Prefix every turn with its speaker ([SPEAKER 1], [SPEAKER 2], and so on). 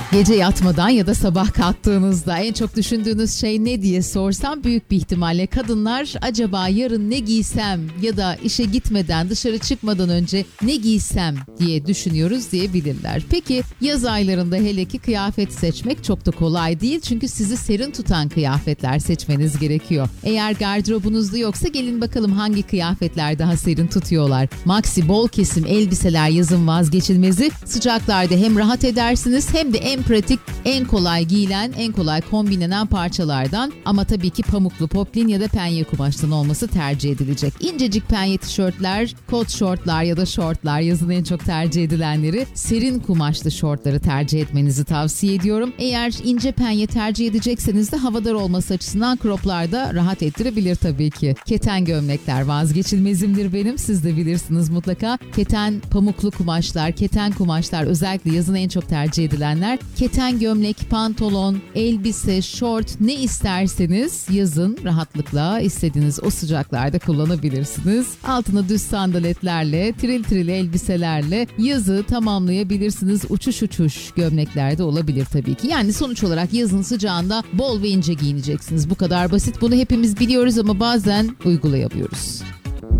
[SPEAKER 1] Gece yatmadan ya da sabah kalktığınızda en çok düşündüğünüz şey ne diye sorsam büyük bir ihtimalle kadınlar acaba yarın ne giysem ya da işe gitmeden dışarı çıkmadan önce ne giysem diye düşünüyoruz diyebilirler. Peki yaz aylarında hele ki kıyafet seçmek çok da kolay değil çünkü sizi serin tutan kıyafetler seçmeniz gerekiyor. Eğer gardırobunuzda yoksa gelin bakalım hangi kıyafetler daha serin tutuyorlar. Maxi bol kesim elbiseler yazın vazgeçilmezi. Sıcaklarda hem rahat edersiniz hem de en pratik, en kolay giyilen, en kolay kombinlenen parçalardan ama tabii ki pamuklu poplin ya da penye kumaştan olması tercih edilecek. İncecik penye tişörtler, kot şortlar ya da şortlar yazın en çok tercih edilenleri. Serin kumaşlı şortları tercih etmenizi tavsiye ediyorum. Eğer ince penye tercih edecekseniz de havadar olması açısından croplar da rahat ettirebilir tabii ki. Keten gömlekler vazgeçilmezimdir benim. Siz de bilirsiniz mutlaka. Keten pamuklu kumaşlar, keten kumaşlar özellikle yazın en çok tercih edilenler. Keten gömlek, pantolon, elbise, şort ne isterseniz yazın rahatlıkla istediğiniz o sıcaklarda kullanabilirsiniz. Altına düz sandaletlerle, tril tril elbiselerle yazı tamamlayabilirsiniz. Uçuş uçuş gömlekler de olabilir tabii ki. Yani sonuç olarak yazın sıcağında bol ve ince giyineceksiniz. Bu kadar basit. Bunu hepimiz biliyoruz ama bazen uygulayamıyoruz.